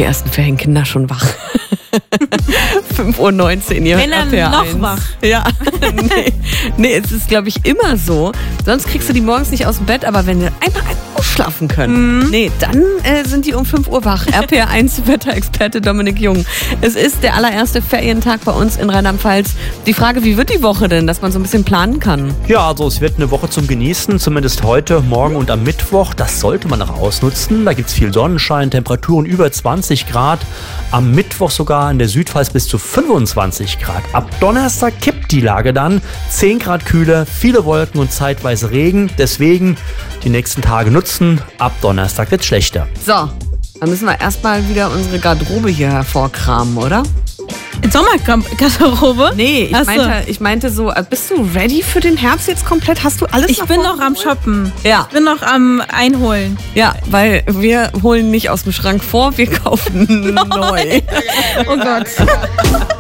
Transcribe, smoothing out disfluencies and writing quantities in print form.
die ersten Ferienkinder schon wach. 5:19 Uhr, ihr hört Wenn RPR noch 1. wach. Ja, nee, es ist, glaube ich, immer so. Sonst kriegst du die morgens nicht aus dem Bett, aber wenn sie einmal ausschlafen können, dann sind die um 5 Uhr wach. RPR 1 Wetterexperte Dominik Jung. Es ist der allererste Ferientag bei uns in Rheinland-Pfalz. Die Frage, wie wird die Woche denn, dass man so ein bisschen planen kann? Ja, also es wird eine Woche zum Genießen, zumindest heute, morgen und am Mittwoch. Das sollte man auch ausnutzen. Da gibt es viel Sonnenschein, Temperaturen über 20 Grad. Am Mittwoch sogar in der Südpfalz bis zu 25 Grad. Ab Donnerstag kippt die Lage dann. 10 Grad kühler, viele Wolken und zeitweise Regen. Deswegen die nächsten Tage nutzen. Ab Donnerstag wird es schlechter. So, dann müssen wir erstmal wieder unsere Garderobe hier hervorkramen, oder? Sommergarderobe? Nee, ich meinte so, bist du ready für den Herbst jetzt komplett? Hast du alles Ich bin noch am Shoppen. Ja. Ich bin noch am Einholen. Ja, weil wir holen nicht aus dem Schrank vor, wir kaufen neu. Oh Gott.